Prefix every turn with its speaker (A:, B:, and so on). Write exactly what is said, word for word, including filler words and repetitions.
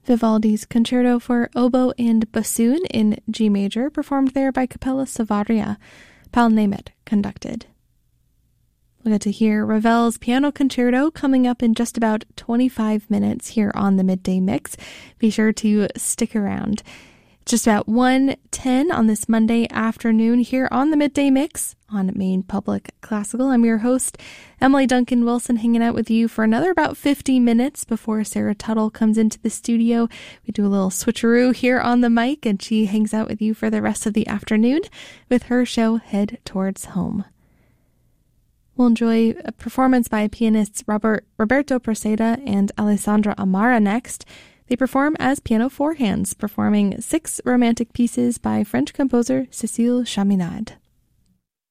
A: Vivaldi's Concerto for Oboe and Bassoon in G major, performed there by Capella Savaria. Paul Nemeth conducted. We'll get to hear Ravel's Piano Concerto coming up in just about twenty-five minutes here on the Midday Mix. Be sure to stick around. It's just about one ten on this Monday afternoon here on the Midday Mix on Maine Public Classical. I'm your host, Emily Duncan Wilson, hanging out with you for another about fifty minutes before Sarah Tuttle comes into the studio. We do a little switcheroo here on the mic, and she hangs out with you for the rest of the afternoon with her show Head Towards Home. We'll enjoy a performance by pianists Robert, Roberto Preceda and Alessandra Amara next. They perform as piano four hands, performing six romantic pieces by French composer Cécile Chaminade.